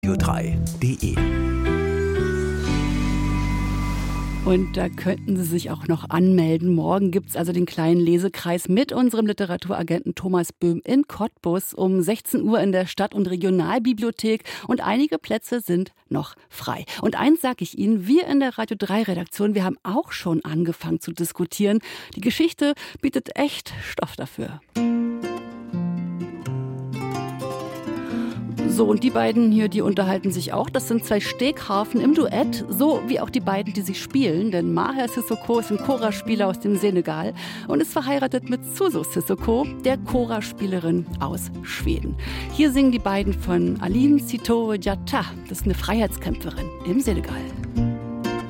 radio3.de. Und da könnten Sie sich auch noch anmelden. Morgen gibt es also den kleinen Lesekreis mit unserem Literaturagenten Thomas Böhm in Cottbus um 16 Uhr in der Stadt- und Regionalbibliothek. Und einige Plätze sind noch frei. Und eins sage ich Ihnen, wir in der Radio 3-Redaktion, wir haben auch schon angefangen zu diskutieren. Die Geschichte bietet echt Stoff dafür. So, und die beiden hier, die unterhalten sich auch. Das sind zwei Stegharfen im Duett, so wie auch die beiden, die sie spielen. Denn Maher Sissoko ist ein Chorraspieler aus dem Senegal und ist verheiratet mit Suso Sissoko, der Chorraspielerin aus Schweden. Hier singen die beiden von Aline Sitoé Diatta. Das ist eine Freiheitskämpferin im Senegal.